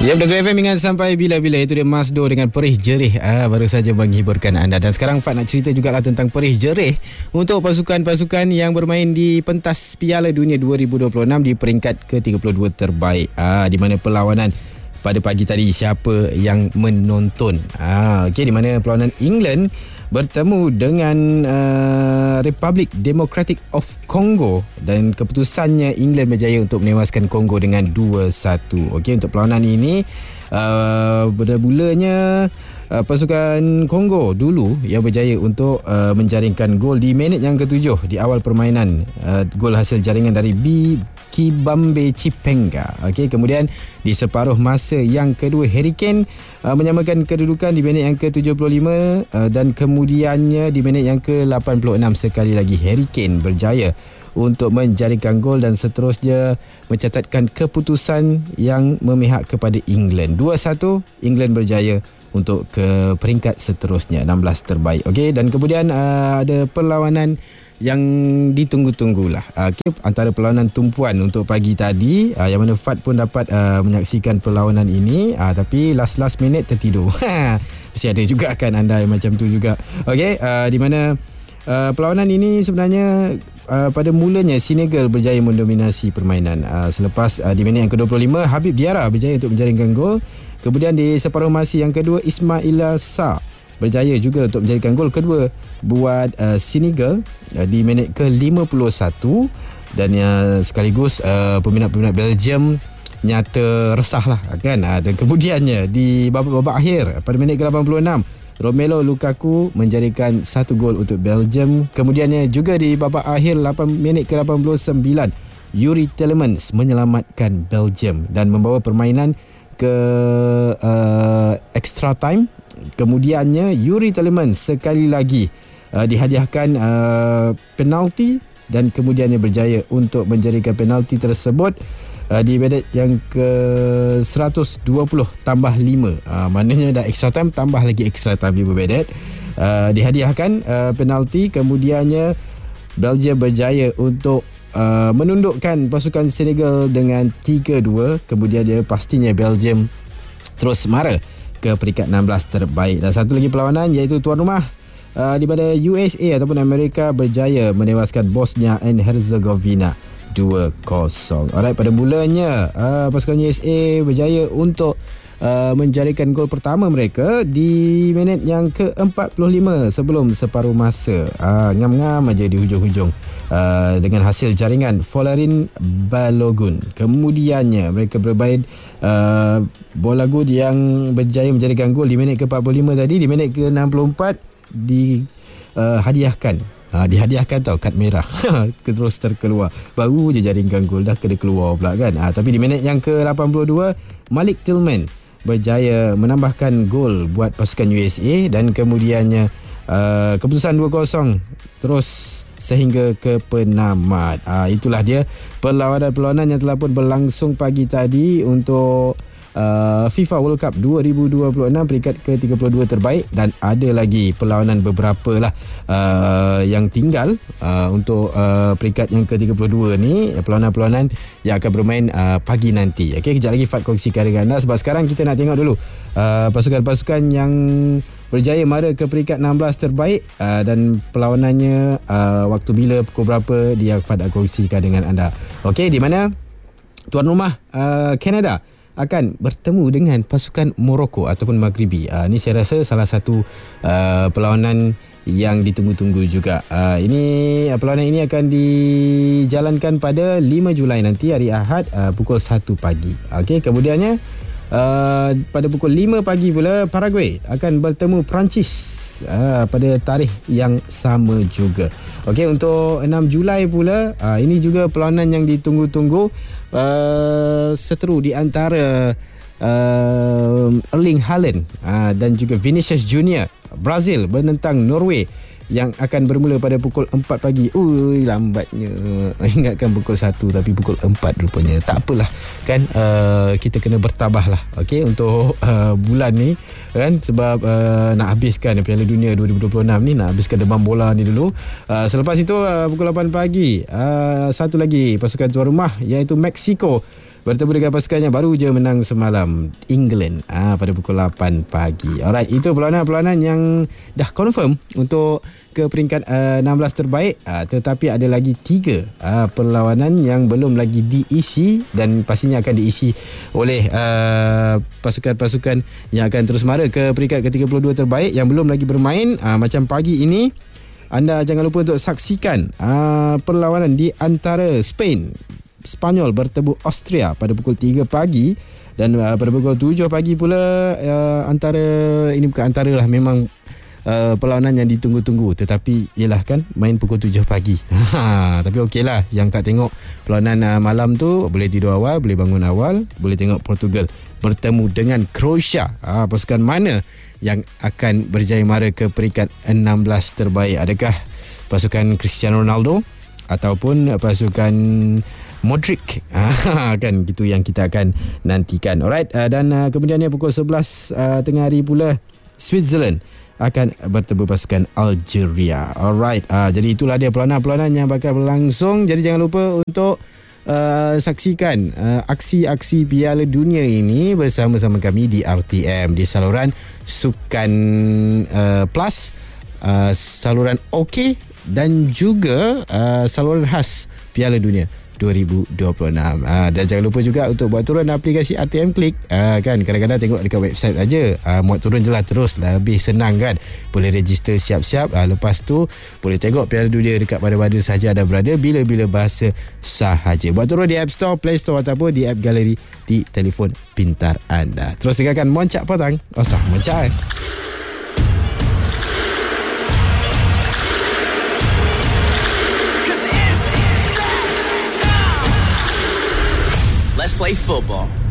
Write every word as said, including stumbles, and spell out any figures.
Ya, Dengar F M ingat sampai bila-bila. Itu dia Masdo dengan Perih Jerih. Ah, baru saja menghiburkan anda. Dan sekarang Fat nak cerita jugalah tentang Perih Jerih untuk pasukan-pasukan yang bermain di pentas Piala Dunia dua ribu dua puluh enam di peringkat ke tiga puluh dua terbaik. Ah, di mana perlawanan pada pagi tadi, siapa yang menonton? Ah, okey, di mana perlawanan England bertemu dengan uh, Republic Democratic of Congo, dan keputusannya England berjaya untuk menewaskan Congo dengan dua satu. Okey, untuk perlawanan ini uh, bermulanya uh, pasukan Congo dulu yang berjaya untuk uh, menjaringkan gol di minit yang ketujuh di awal permainan. Uh, gol hasil jaringan dari B Kibambe Chipenga. Okey, kemudian di separuh masa yang kedua, Harry Kane uh, menyamakan kedudukan di minit yang ke tujuh puluh lima, uh, dan kemudiannya di minit yang ke lapan puluh enam sekali lagi Harry Kane berjaya untuk menjaringkan gol dan seterusnya mencatatkan keputusan yang memihak kepada England. dua satu, England berjaya untuk ke peringkat seterusnya, enam belas terbaik. Okey, dan kemudian uh, ada perlawanan yang ditunggu-tunggulah. Okay, antara perlawanan tumpuan untuk pagi tadi, uh, yang mana Fat pun dapat uh, menyaksikan perlawanan ini, uh, tapi last-last minute tertidur. Mesti ada juga kan anda yang macam tu juga. Okey, uh, di mana uh, perlawanan ini sebenarnya uh, pada mulanya Senegal berjaya mendominasi permainan. Uh, selepas uh, di minit yang ke dua puluh lima, Habib Diarra berjaya untuk menjaringkan gol. Kemudian di separuh masa yang kedua, Ismaila Sarr berjaya juga untuk menjadikan gol kedua buat uh, Senegal uh, di minit ke lima puluh satu, dan uh, sekaligus uh, peminat-peminat Belgium nyata resah lah kan. Uh, dan kemudiannya di babak-babak akhir pada minit ke lapan puluh enam, Romelu Lukaku menjadikan satu gol untuk Belgium. Kemudiannya juga di babak akhir lapan minit ke lapan puluh sembilan, Yuri Tielemans menyelamatkan Belgium dan membawa permainan ke uh, extra time. Kemudiannya Yuri Tielemans sekali lagi uh, dihadiahkan uh, penalti, dan kemudiannya berjaya untuk menjadikan penalti tersebut uh, di minit yang ke seratus dua puluh tambah lima. Uh, maknanya dah extra time tambah lagi extra time lima minit. Uh, dihadiahkan uh, penalti. Kemudiannya Belgium berjaya untuk Uh, menundukkan pasukan Senegal dengan tiga dua. Kemudian dia pastinya Belgium terus mara ke peringkat enam belas terbaik. Dan satu lagi perlawanan iaitu tuan rumah, uh, di mana U S A ataupun Amerika berjaya menewaskan Bosnia and Herzegovina dua kosong. Alright, pada mulanya uh, pasukan U S A berjaya untuk Uh, menjadikan gol pertama mereka di minit yang ke empat puluh lima sebelum separuh masa. Uh, ngam-ngam aja di hujung-hujung uh, dengan hasil jaringan Folarin Balogun. Kemudiannya mereka bermain uh, bola gol yang berjaya menjadikan gol di minit ke empat puluh lima tadi. Di minit ke enam puluh empat dihadiahkan uh, Ha, dihadiahkan tau kad merah. Terus terkeluar. Baru je jaringkan gol dah kena keluar pula kan. Ha, tapi di minit yang ke lapan puluh dua, Malik Tillman berjaya menambahkan gol buat pasukan U S A, dan kemudiannya uh, keputusan dua kosong terus sehingga ke penamat. Ha, itulah dia perlawanan-perlawanan yang telah pun berlangsung pagi tadi untuk Uh, FIFA World Cup dua ribu dua puluh enam peringkat ke tiga puluh dua terbaik, dan ada lagi perlawanan beberapa lah uh, yang tinggal uh, untuk uh, peringkat yang ke tiga puluh dua ni, perlawanan-perlawanan yang akan bermain uh, pagi nanti. Okey, kejap lagi Fat kongsikan dengan anda, sebab sekarang kita nak tengok dulu uh, pasukan-pasukan yang berjaya mara ke peringkat enam belas terbaik, uh, dan perlawanannya uh, waktu bila, pukul berapa, dia Fat nak kongsikan dengan anda. Okey, di mana tuan rumah uh, Canada akan bertemu dengan pasukan Morocco ataupun Maghribi. Uh, ini saya rasa salah satu uh, perlawanan yang ditunggu-tunggu juga. Uh, ini uh, perlawanan ini akan dijalankan pada lima Julai nanti, hari Ahad, uh, pukul satu pagi. Okey, kemudiannya uh, pada pukul lima pagi pula Paraguay akan bertemu Perancis uh, pada tarikh yang sama juga. Okey, untuk enam Julai pula, uh, ini juga perlawanan yang ditunggu-tunggu. Uh, seteru di antara uh, Erling Haaland uh, dan juga Vinicius Junior. Brazil menentang Norway yang akan bermula pada pukul empat pagi. Ui, lambatnya. Ingatkan pukul satu tapi pukul empat rupanya. Tak apalah kan, uh, kita kena bertabah lah, okey, untuk uh, bulan ni kan, sebab uh, nak habiskan Piala Dunia dua ribu dua puluh enam ni, nak habiskan demam bola ni dulu. Uh, selepas itu uh, pukul lapan pagi, uh, satu lagi pasukan tuan rumah iaitu Mexico bertemu dengan pasukan yang baru je menang semalam, England, ah, pada pukul lapan pagi. Alright, itu perlawanan-perlawanan yang dah confirm untuk ke peringkat uh, enam belas terbaik, uh, tetapi ada lagi tiga uh, perlawanan yang belum lagi diisi dan pastinya akan diisi oleh uh, pasukan-pasukan yang akan terus mara ke peringkat ke tiga puluh dua terbaik yang belum lagi bermain. Uh, macam pagi ini, anda jangan lupa untuk saksikan uh, perlawanan di antara Spain, Spanyol bertemu Austria pada pukul tiga pagi, dan uh, pada pukul tujuh pagi pula uh, antara, ini bukan antara lah, memang Uh, perlawanan yang ditunggu-tunggu, tetapi yelah kan main pukul tujuh pagi. Ha, tapi okey lah, yang tak tengok perlawanan uh, malam tu boleh tidur awal, boleh bangun awal, boleh tengok Portugal bertemu dengan Croatia. Ha, pasukan mana yang akan berjaya mara ke peringkat enam belas terbaik? Adakah pasukan Cristiano Ronaldo ataupun pasukan Modric? Ah, kan gitu yang kita akan nantikan. Alright, uh, dan uh, kemudiannya pukul sebelas uh, tengah hari pula, Switzerland akan bertemu pasukan Algeria. Alright, uh, jadi itulah dia perlawanan-perlawanan yang bakal berlangsung. Jadi jangan lupa untuk uh, saksikan uh, aksi-aksi Piala Dunia ini bersama-sama kami di R T M, di saluran Sukan uh, Plus, uh, saluran OK, dan juga uh, saluran khas Piala Dunia dua ribu dua puluh enam. Ha, dan jangan lupa juga untuk buat turun aplikasi R T M Click. Ha, kan kadang-kadang tengok dekat website aja. Ha, muat turun je lah terus, lebih senang kan. Boleh register siap-siap. Ha, lepas tu boleh tengok Piala Dunia dekat mana-mana sahaja anda berada, bila-bila bahasa sahaja. Buat turun di App Store, Play Store ataupun di App Gallery di telefon pintar anda. Terus dengarkan Moncak Petang. Osah Moncak eh. Let's play football.